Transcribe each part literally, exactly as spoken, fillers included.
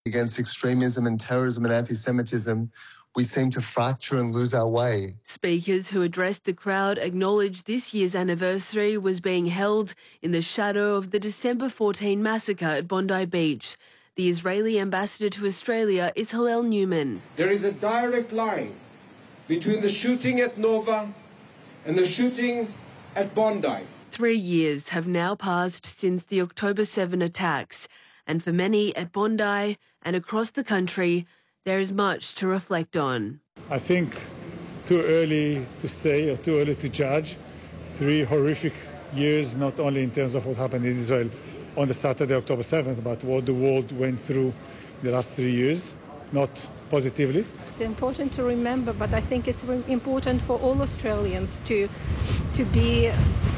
Against extremism and terrorism and anti-Semitism, we seem to fracture and lose our way. Speakers who addressed the crowd acknowledged this year's anniversary was being held in the shadow of the December fourteenth massacre at Bondi Beach. The Israeli ambassador to Australia is Hillel Newman. There is a direct line between the shooting at Nova and the shooting at Bondi. Three years have now passed since the October seventh attacks, and for many at Bondi and across the country, there is much to reflect on. I think too early to say or too early to judge. Three horrific years, not only in terms of what happened in Israel on the Saturday, October seventh, but what the world went through the last three years, not positively. It's important to remember, but I think it's important for all Australians to, to be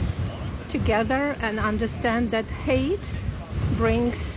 together and understand that hate brings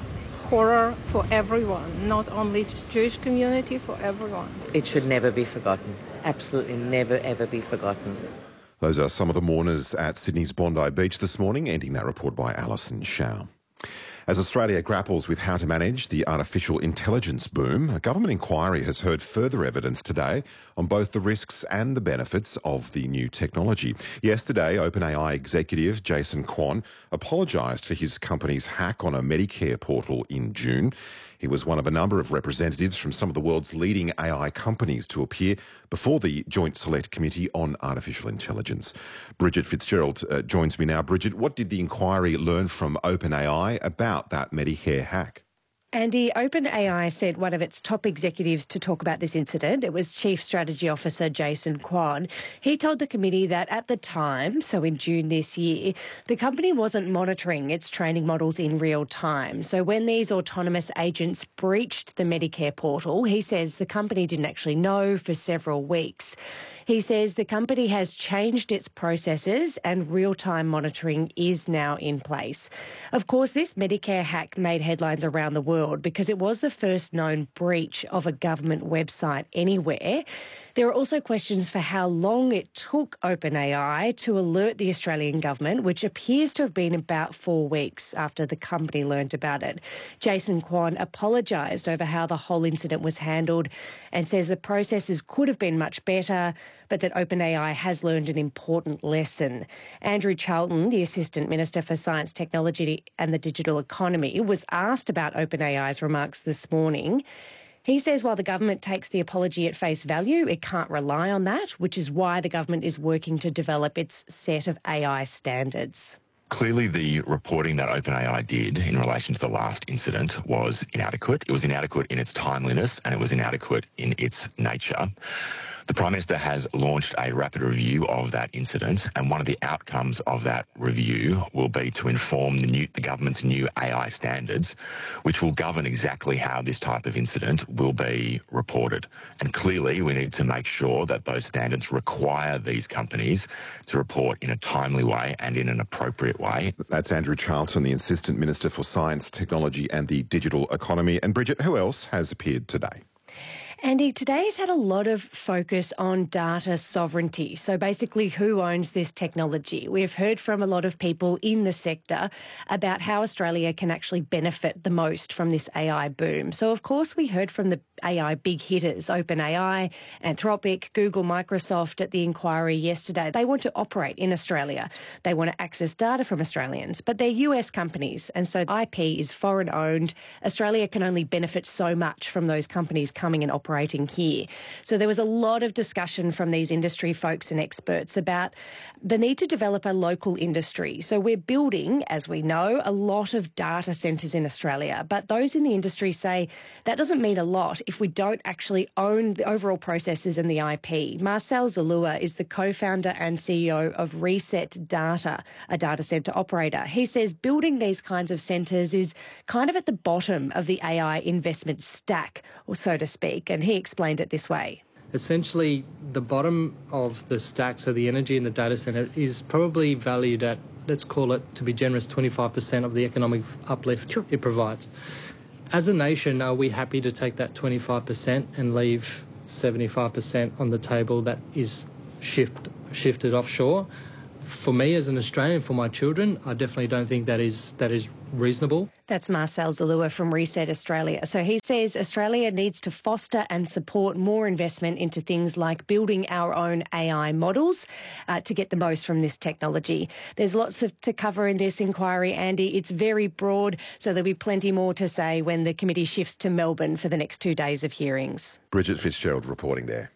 horror for everyone, not only Jewish community, for everyone. It should never be forgotten. Absolutely never, ever be forgotten. Those are some of the mourners at Sydney's Bondi Beach this morning, ending that report by Alison Shao. As Australia grapples with how to manage the artificial intelligence boom, a government inquiry has heard further evidence today on both the risks and the benefits of the new technology. Yesterday, OpenAI executive Jason Kwon apologised for his company's hack on a Medicare portal in June. He was one of a number of representatives from some of the world's leading A I companies to appear before the Joint Select Committee on Artificial Intelligence. Bridget Fitzgerald uh, joins me now. Bridget, what did the inquiry learn from OpenAI about that Medicare hack? Andy, OpenAI sent one of its top executives to talk about this incident. It was Chief Strategy Officer Jason Kwon. He told the committee that at the time, so in June this year, the company wasn't monitoring its training models in real time. So when these autonomous agents breached the Medicare portal, he says the company didn't actually know for several weeks. He says the company has changed its processes and real-time monitoring is now in place. Of course, this Medicare hack made headlines around the world because it was the first known breach of a government website anywhere. There are also questions for how long it took OpenAI to alert the Australian government, which appears to have been about four weeks after the company learned about it. Jason Kwon apologised over how the whole incident was handled and says the processes could have been much better, but that OpenAI has learned an important lesson. Andrew Charlton, the Assistant Minister for Science, Technology and the Digital Economy, was asked about OpenAI's remarks this morning. He says while the government takes the apology at face value, it can't rely on that, which is why the government is working to develop its set of A I standards. Clearly, the reporting that OpenAI did in relation to the last incident was inadequate. It was inadequate in its timeliness and it was inadequate in its nature. The Prime Minister has launched a rapid review of that incident, and one of the outcomes of that review will be to inform the, new, the government's new A I standards, which will govern exactly how this type of incident will be reported. And clearly, we need to make sure that those standards require these companies to report in a timely way and in an appropriate way. That's Andrew Charlton, the Assistant Minister for Science, Technology and the Digital Economy. And Bridget, who else has appeared today? Andy, today's had a lot of focus on data sovereignty. So basically, who owns this technology? We've heard from a lot of people in the sector about how Australia can actually benefit the most from this A I boom. So, of course, we heard from the A I big hitters, OpenAI, Anthropic, Google, Microsoft at the inquiry yesterday. They want to operate in Australia. They want to access data from Australians, but they're U S companies. And so I P is foreign owned. Australia can only benefit so much from those companies coming and operating here. So there was a lot of discussion from these industry folks and experts about the need to develop a local industry. So we're building, as we know, a lot of data centres in Australia, but those in the industry say that doesn't mean a lot if we don't actually own the overall processes and the I P. Marcel Zalua is the co-founder and C E O of Reset Data, a data centre operator. He says building these kinds of centres is kind of at the bottom of the A I investment stack, or so to speak, and he explained it this way. Essentially, the bottom of the stack, so the energy in the data centre, is probably valued at, let's call it, to be generous, twenty-five percent of the economic uplift sure. it provides. As a nation, are we happy to take that twenty-five percent and leave seventy-five percent on the table that is shift, shifted offshore? For me as an Australian, for my children, I definitely don't think that is that is reasonable. That's Marcel Zalua from Reset Australia. So he says Australia needs to foster and support more investment into things like building our own A I models uh, to get the most from this technology. There's lots of, to cover in this inquiry, Andy. It's very broad, so there'll be plenty more to say when the committee shifts to Melbourne for the next two days of hearings. Bridget Fitzgerald reporting there.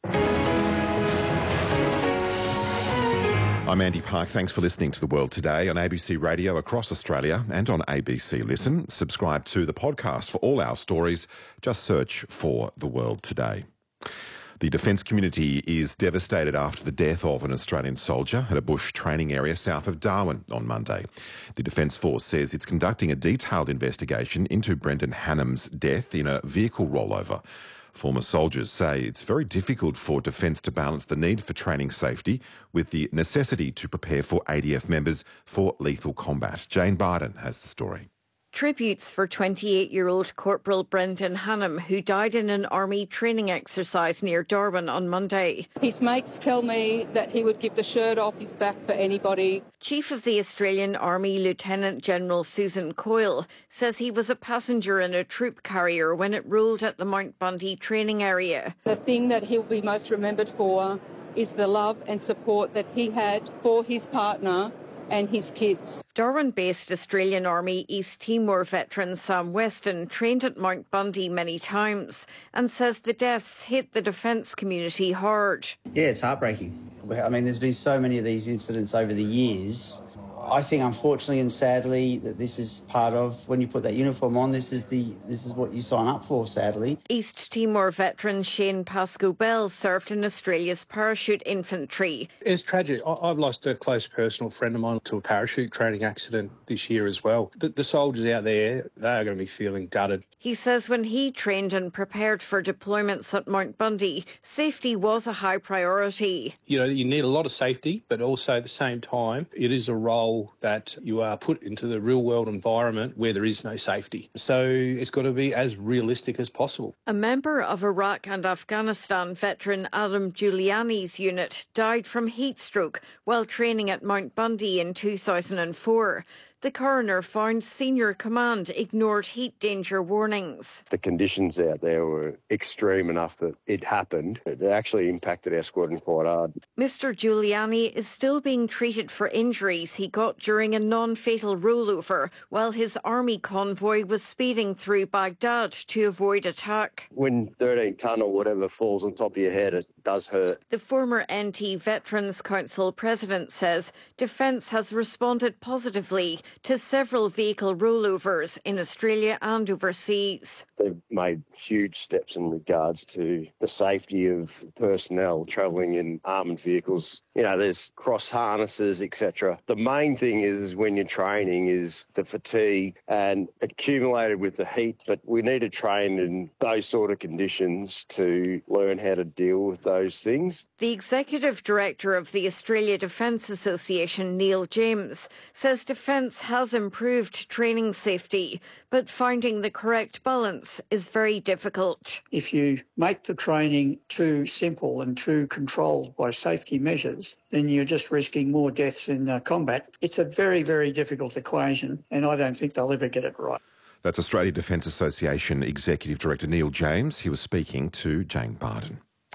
I'm Andy Park. Thanks for listening to The World Today on A B C Radio across Australia and on A B C Listen. Subscribe to the podcast for all our stories. Just search for The World Today. The defence community is devastated after the death of an Australian soldier at a bush training area south of Darwin on Monday. The Defence Force says it's conducting a detailed investigation into Brendan Hannam's death in a vehicle rollover. Former soldiers say it's very difficult for Defence to balance the need for training safety with the necessity to prepare for A D F members for lethal combat. Jane Barden has the story. Tributes for twenty-eight-year-old Corporal Brendan Hannam, who died in an army training exercise near Darwin on Monday. His mates tell me that he would give the shirt off his back for anybody. Chief of the Australian Army Lieutenant General Susan Coyle says he was a passenger in a troop carrier when it rolled at the Mount Bundy training area. The thing that he'll be most remembered for is the love and support that he had for his partner and his kids. Darwin-based Australian Army East Timor veteran Sam Weston trained at Mount Bundy many times and says the deaths hit the defence community hard. Yeah, it's heartbreaking. I mean, there's been so many of these incidents over the years. I think, unfortunately and sadly, that this is part of, when you put that uniform on, this is the this is what you sign up for, sadly. East Timor veteran Shane Pascoe-Bell served in Australia's parachute infantry. It's tragic. I've lost a close personal friend of mine to a parachute training accident this year as well. The, the soldiers out there, they are going to be feeling gutted. He says when he trained and prepared for deployments at Mount Bundy, safety was a high priority. You know, you need a lot of safety, but also at the same time, it is a role that you are put into the real world environment where there is no safety. So it's got to be as realistic as possible. A member of Iraq and Afghanistan veteran Adam Giuliani's unit died from heat stroke while training at Mount Bundy in two thousand four. The coroner found senior command ignored heat danger warnings. The conditions out there were extreme enough that it happened. It actually impacted our squadron quite hard. Mister Giuliani is still being treated for injuries he got during a non-fatal rollover while his army convoy was speeding through Baghdad to avoid attack. When thirteen tonne or whatever falls on top of your head, it does hurt. The former N T Veterans Council president says Defence has responded positively to several vehicle rollovers in Australia and overseas. They've made huge steps in regards to the safety of personnel travelling in armoured vehicles. You know, there's cross harnesses, et cetera. The main thing is, is when you're training is the fatigue and accumulated with the heat, but we need to train in those sort of conditions to learn how to deal with those things. The Executive Director of the Australia Defence Association, Neil James, says Defence has improved training safety, but finding the correct balance is very difficult. If you make the training too simple and too controlled by safety measures, then you're just risking more deaths in uh, combat. It's a very, very difficult equation, and I don't think they'll ever get it right. That's Australia Defence Association Executive Director Neil James. He was speaking to Jane Barden.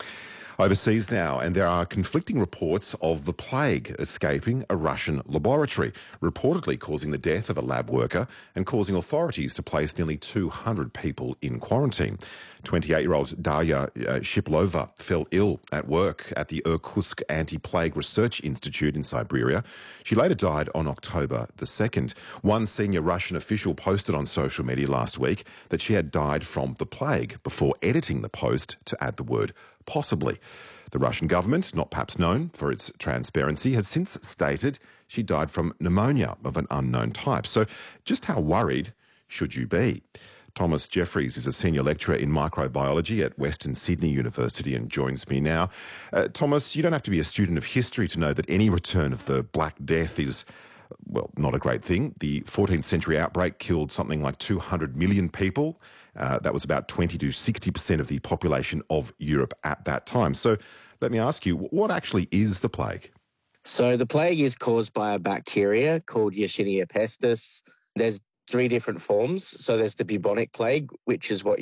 Overseas now, and there are conflicting reports of the plague escaping a Russian laboratory, reportedly causing the death of a lab worker and causing authorities to place nearly two hundred people in quarantine. twenty-eight-year-old Darya uh, Shiplova fell ill at work at the Irkutsk Anti-Plague Research Institute in Siberia. She later died on October the second. One senior Russian official posted on social media last week that she had died from the plague before editing the post to add the word possibly. The Russian government, not perhaps known for its transparency, has since stated she died from pneumonia of an unknown type. So just how worried should you be? Thomas Jeffries is a senior lecturer in microbiology at Western Sydney University and joins me now. Uh, Thomas, you don't have to be a student of history to know that any return of the Black Death is, well, not a great thing. The fourteenth century outbreak killed something like two hundred million people. Uh, that was about twenty to sixty percent of the population of Europe at that time. So let me ask you, what actually is the plague? So the plague is caused by a bacteria called Yersinia pestis. There's three different forms. So there's the bubonic plague, which is what